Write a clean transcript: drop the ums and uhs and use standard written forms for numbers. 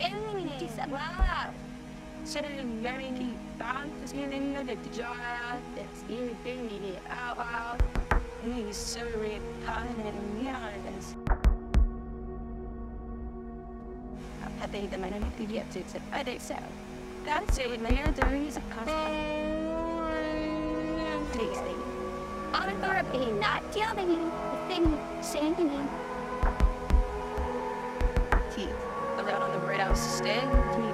Wow. Senin very tansinin na nagtijara, that's irritating out. Ni sorry, kanin yanas. I think the man who gets it, I think so. That's it, man. There is a custom. Tasting. I'm gonna be not telling you the thing saying teeth around on the red house stand.